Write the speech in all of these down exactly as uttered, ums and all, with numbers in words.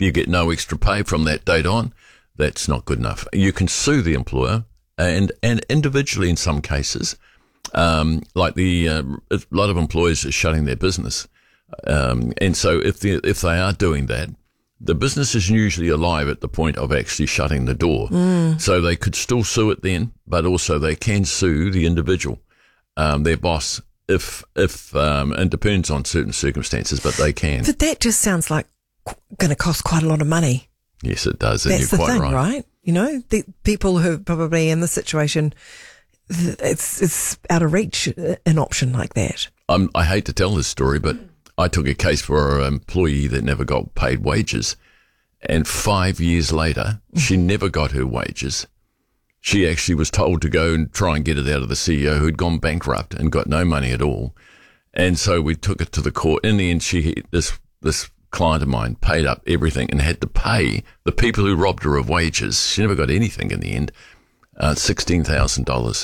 you get no extra pay from that date on. That's not good enough. You can sue the employer and, and individually in some cases, um, like the, uh, a lot of employers are shutting their business. Um, and so if the, if they are doing that, the business is usually alive at the point of actually shutting the door. Mm. So they could still sue it then, but also they can sue the individual, um, their boss, if, if, um, and depends on certain circumstances, but they can. But that just sounds like going to cost quite a lot of money. Yes, it does. And That's you're the quite thing, right. right? You know, the people who are probably in this situation, it's, it's out of reach, an option like that. I'm, I hate to tell this story, but I took a case for an employee that never got paid wages. And five years later, she never got her wages. She actually was told to go and try and get it out of the C E O who'd gone bankrupt and got no money at all. And so we took it to the court. In the end, she, this, this client of mine paid up everything and had to pay the people who robbed her of wages. She never got anything in the end. Uh, sixteen thousand dollars.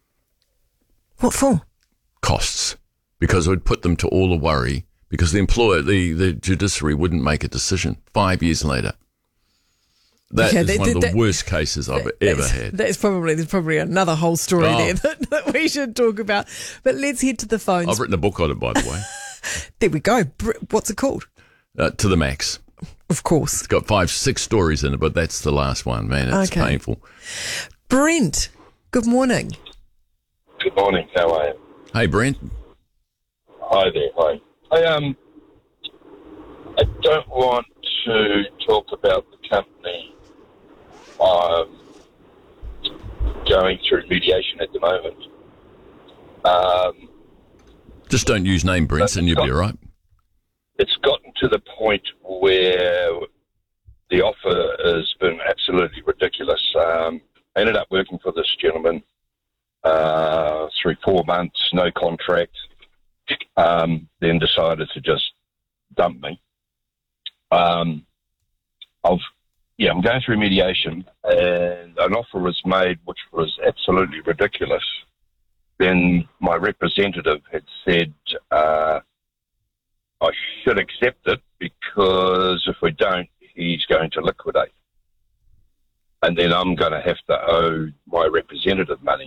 What for? Costs. Because it would put them to all the worry. Because the employer, the, the judiciary wouldn't make a decision five years later. That okay, is that, one that, of the that, worst cases I've that, ever that's, had. That's probably, there's probably another whole story Oh. there that, that we should talk about. But let's head to the phones. I've written a book on it, by the way. There we go. What's it called? Uh, to the max. Of course. It's got five, six stories in it, but that's the last one, man. It's Okay. painful. Brent, good morning. Good morning. How are you? Hey, Brent. Hi there. Hi. I um, I don't want to talk about the company um, going through mediation at the moment. Um, Just don't use name Brents and you'll be all right. it's gotten to the point where the offer has been absolutely ridiculous. Um, I ended up working for this gentleman uh, through four months, no contract, um, then decided to just dump me. Um, I've, yeah, I'm going through mediation, and an offer was made which was absolutely ridiculous. Then my representative had said uh, I should accept it because if we don't, he's going to liquidate. And then I'm going to have to owe my representative money.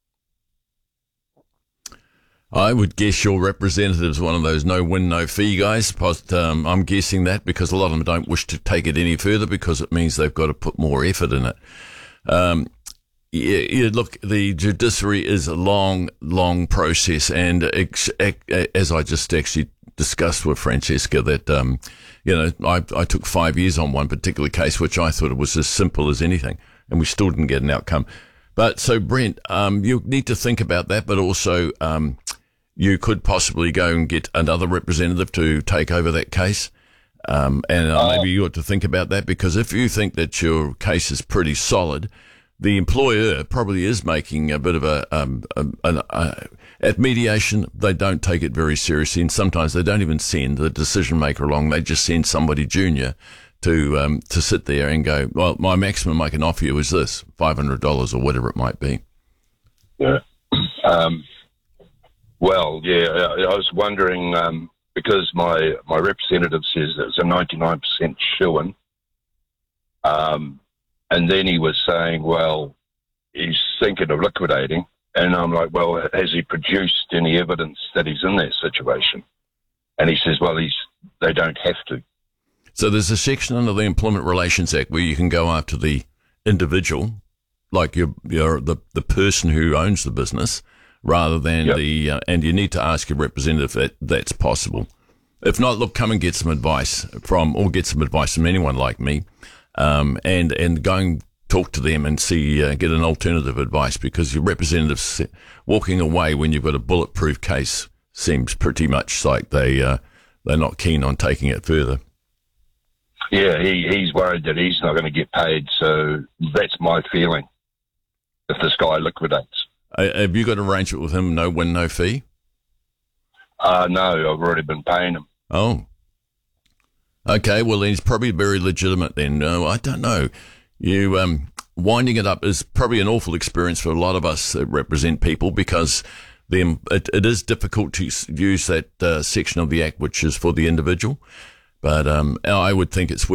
I would guess your representative's one of those no-win, no-fee guys. But, um, I'm guessing that because a lot of them don't wish to take it any further because it means they've got to put more effort in it. Um, yeah, yeah, look, the judiciary is a long, long process. And ex- ex- as I just actually discussed with Francesca, that, um, you know, I, I took five years on one particular case, which I thought it was as simple as anything. And we still didn't get an outcome. But so, Brent, um, you need to think about that, but also, um, you could possibly go and get another representative to take over that case. Um, and uh, maybe you ought to think about that because if you think that your case is pretty solid, the employer probably is making a bit of a, um, a, a, a at mediation, they don't take it very seriously. And sometimes they don't even send the decision maker along. They just send somebody junior to, um, to sit there and go, well, my maximum I can offer you is this, five hundred dollars or whatever it might be. Yeah. Um, Well, yeah, I I was wondering, um, because my, my representative says it's a ninety-nine percent shoo-in, um, and then he was saying, well, he's thinking of liquidating, and I'm like, well, has he produced any evidence that he's in that situation? And he says, well, he's they don't have to. So there's a section under the Employment Relations Act where you can go after the individual, like you're, you're the, the person who owns the business, rather than yep. the, uh, and you need to ask your representative that that's possible. If not, look, come and get some advice from, or get some advice from anyone like me, um, and, and go and talk to them and see, uh, get an alternative advice because your representative's walking away when you've got a bulletproof case seems pretty much like they, uh, they're not keen on taking it further. Yeah, he, he's worried that he's not going to get paid, so that's my feeling if this guy liquidates. Uh, have you got an arrangement with him, no win, no fee? Uh, no, I've already been paying him. Oh. Okay, well, he's probably very legitimate then. No, I don't know. You um, winding it up is probably an awful experience for a lot of us that represent people because the, it, it is difficult to use that uh, section of the Act which is for the individual. But um, I would think it's